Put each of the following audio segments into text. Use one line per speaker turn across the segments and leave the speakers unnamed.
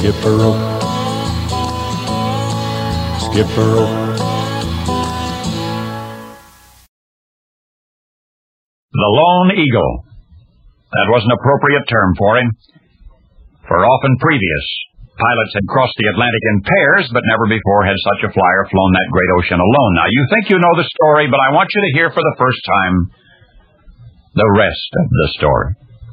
Skip a rope, skip a rope.
The Lone Eagle. That was an appropriate term for him. For often previous, pilots had crossed the Atlantic in pairs, but never before had such a flyer flown that great ocean alone. Now, you think you know the story, but I want you to hear for the first time the rest of the story.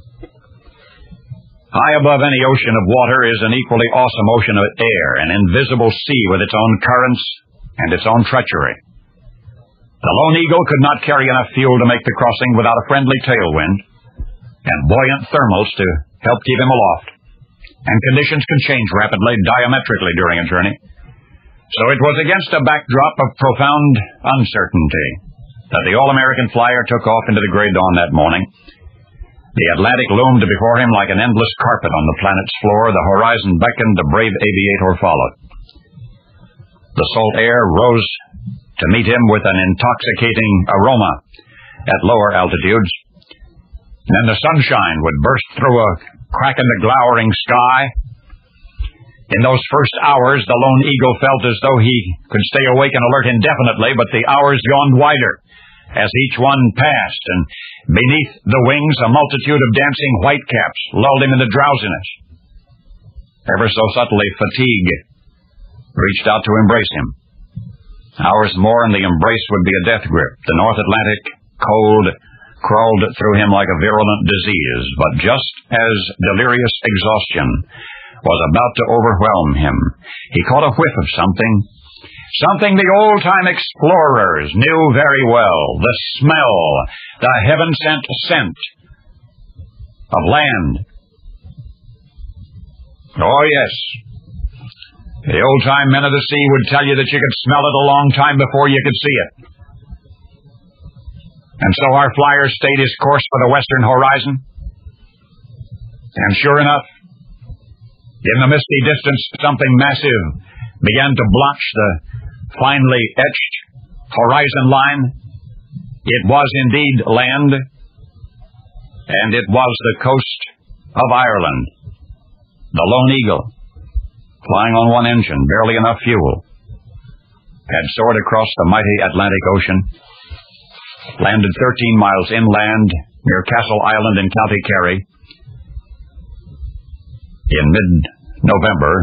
High above any ocean of water is an equally awesome ocean of air, an invisible sea with its own currents and its own treachery. The Lone Eagle could not carry enough fuel to make the crossing without a friendly tailwind and buoyant thermals to help keep him aloft. And conditions can change rapidly, diametrically during a journey. So it was against a backdrop of profound uncertainty that the All-American flyer took off into the gray dawn that morning. The Atlantic loomed before him like an endless carpet on the planet's floor. The horizon beckoned, the brave aviator followed. The salt air rose to meet him with an intoxicating aroma at lower altitudes. And then the sunshine would burst through a crack in the glowering sky. In those first hours, the Lone Eagle felt as though he could stay awake and alert indefinitely, but the hours yawned wider as each one passed, and beneath the wings a multitude of dancing whitecaps lulled him into drowsiness. Ever so subtly, fatigue reached out to embrace him. Hours more and the embrace would be a death grip. The North Atlantic cold crawled through him like a virulent disease, but just as delirious exhaustion was about to overwhelm him, he caught a whiff of something the old-time explorers knew very well, the smell, the heaven-sent scent of land. Oh, yes. The old-time men of the sea would tell you that you could smell it a long time before you could see it. And so our flyer stayed his course for the western horizon. And sure enough, in the misty distance, something massive began to blotch the finely etched horizon line. It was indeed land, and it was the coast of Ireland. The Lone Eagle, flying on one engine, barely enough fuel, had soared across the mighty Atlantic Ocean, landed 13 miles inland near Castle Island in County Kerry in mid-November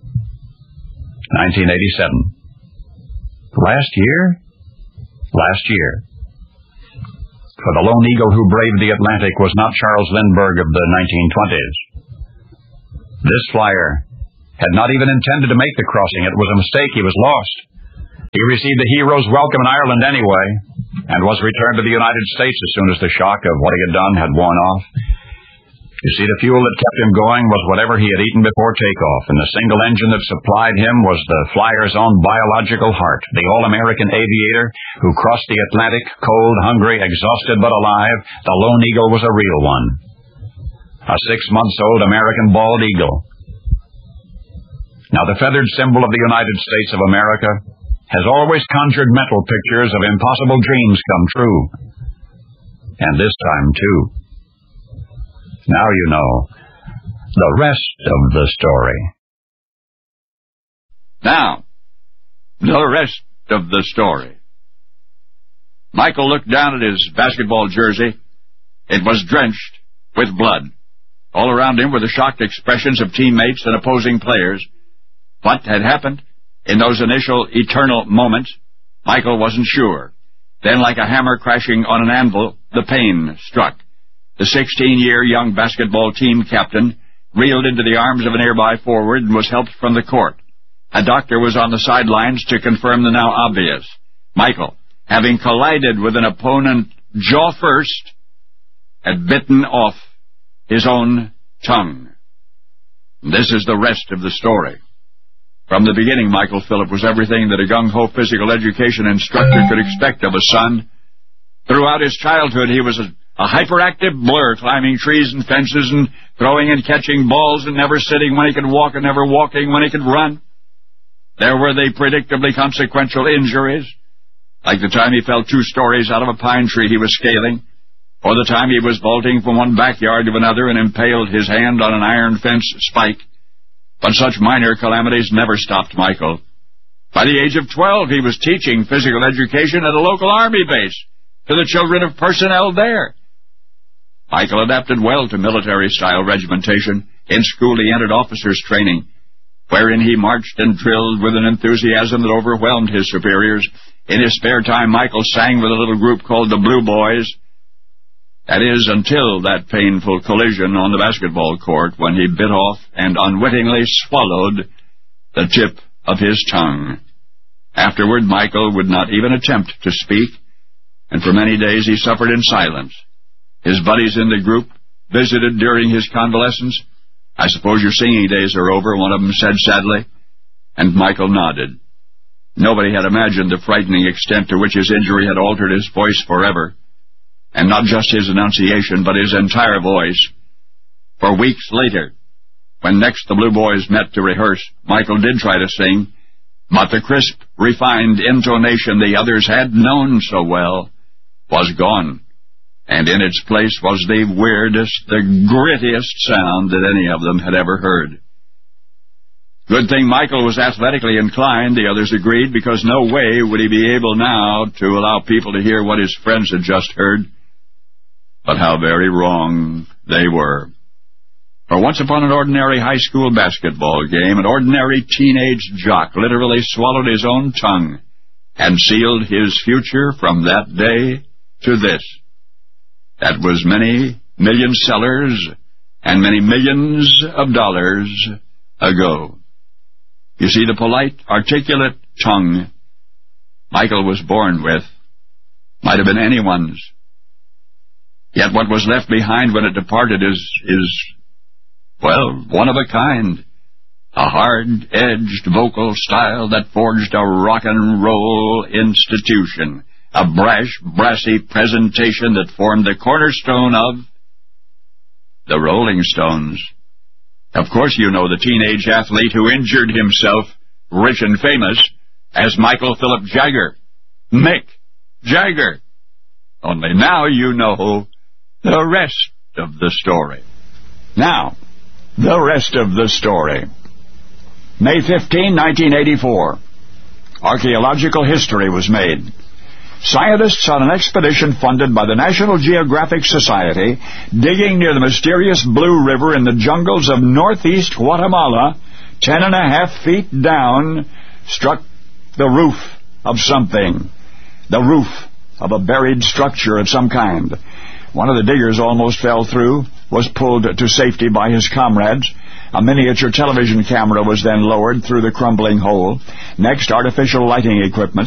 1987. Last year. For the Lone Eagle who braved the Atlantic was not Charles Lindbergh of the 1920s. This flyer had not even intended to make the crossing. It was a mistake. He was lost. He received the hero's welcome in Ireland anyway, and was returned to the United States as soon as the shock of what he had done had worn off. You see, the fuel that kept him going was whatever he had eaten before takeoff, and the single engine that supplied him was the flyer's own biological heart, the all-American aviator who crossed the Atlantic, cold, hungry, exhausted but alive. The Lone Eagle was a real one. A 6-month-old American bald eagle. Now, the feathered symbol of the United States of America has always conjured mental pictures of impossible dreams come true. And this time, too. Now you know the rest of the story.
Now, the rest of the story. Michael looked down at his basketball jersey. It was drenched with blood. All around him were the shocked expressions of teammates and opposing players. What had happened in those initial eternal moments, Michael wasn't sure. Then, like a hammer crashing on an anvil, the pain struck. The 16-year young basketball team captain reeled into the arms of a nearby forward and was helped from the court. A doctor was on the sidelines to confirm the now obvious. Michael, having collided with an opponent jaw first, had bitten off his own tongue. This is the rest of the story. From the beginning, Michael Phillip was everything that a gung-ho physical education instructor could expect of a son. Throughout his childhood, he was a hyperactive blur, climbing trees and fences and throwing and catching balls and never sitting when he could walk and never walking when he could run. There were the predictably consequential injuries, like the time he fell 2 stories out of a pine tree he was scaling, or the time he was vaulting from one backyard to another and impaled his hand on an iron fence spike. But such minor calamities never stopped Michael. By the age of 12, he was teaching physical education at a local army base to the children of personnel there. Michael adapted well to military-style regimentation. In school, he entered officers' training, wherein he marched and drilled with an enthusiasm that overwhelmed his superiors. In his spare time, Michael sang with a little group called the Blue Boys. That is, until that painful collision on the basketball court when he bit off and unwittingly swallowed the tip of his tongue. Afterward, Michael would not even attempt to speak, and for many days he suffered in silence. His buddies in the group visited during his convalescence. "I suppose your singing days are over," one of them said sadly, and Michael nodded. Nobody had imagined the frightening extent to which his injury had altered his voice forever, and not just his enunciation, but his entire voice. For weeks later, when next the Blue Boys met to rehearse, Michael did try to sing, but the crisp, refined intonation the others had known so well was gone, and in its place was the weirdest, the grittiest sound that any of them had ever heard. Good thing Michael was athletically inclined, the others agreed, because no way would he be able now to allow people to hear what his friends had just heard. But how very wrong they were. For once upon an ordinary high school basketball game, an ordinary teenage jock literally swallowed his own tongue and sealed his future from that day to this. That was many million sellers and many millions of dollars ago. You see, the polite, articulate tongue Michael was born with might have been anyone's. Yet what was left behind when it departed is, one of a kind. A hard-edged vocal style that forged a rock and roll institution. A brash, brassy presentation that formed the cornerstone of the Rolling Stones. Of course you know the teenage athlete who injured himself, rich and famous, as Michael Philip Jagger. Mick Jagger. Only now you know the rest of the story. Now, the rest of the story. May 15, 1984. Archaeological history was made. Scientists on an expedition funded by the National Geographic Society, digging near the mysterious Blue River in the jungles of northeast Guatemala, 10.5 feet down, struck the roof of something. The roof of a buried structure of some kind. One of the diggers almost fell through, was pulled to safety by his comrades. A miniature television camera was then lowered through the crumbling hole. Next, artificial lighting equipment